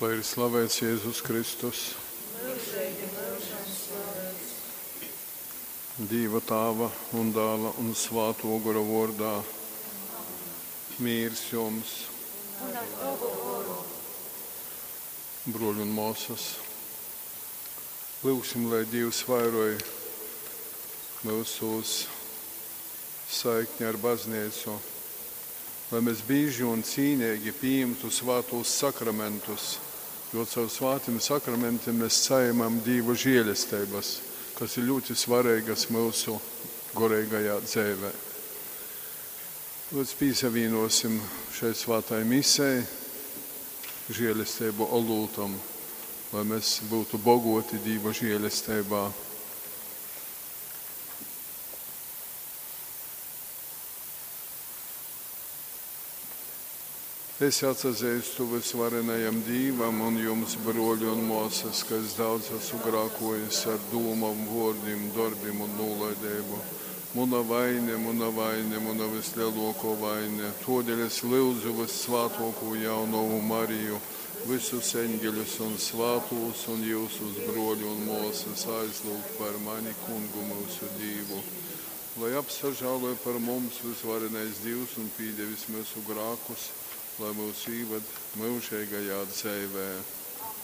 Lai ir slavēts Jēzus Kristus, Dieva Tēva un Dēla un Svētā gara vārdā. Mīrs jums, broļi un māsas. Lūgsim, lai Dievs vairoja mūsu saikni ar baznīcu, lai mēs bieži un cīnīgi pieņemtu svētos sakramentus, jo caur svētiem sakramentiem mēs saimam Dieva žēlestības, kas ir ļoti svarīgas mūsu garīgajā dzīvē. Lūdzu, piesavienosim šai svētai misei, žēlestību olūtam, lai mēs būtu bogoti Dieva žēlestībā. Es atzīstu visvarenajam Dievam un jums, broļi un māsas, ka es daudz esmu grēkojis ar domām, vārdiem, darbiem un nolaidību. Mana vaina, mana vislielākā vaina. Tādēļ es lūdzu vissvētāko jaunavu Mariju, visus eņģeļus un svētos un jūsus, broļi un māsas, aizlūgt par mani, kungu mūsu Dievu. Lai apsažāloja par mums visvarenais Dievs un pīdevis mūsu grēkus, lai mūs īvad mūžīgajā dzīvē.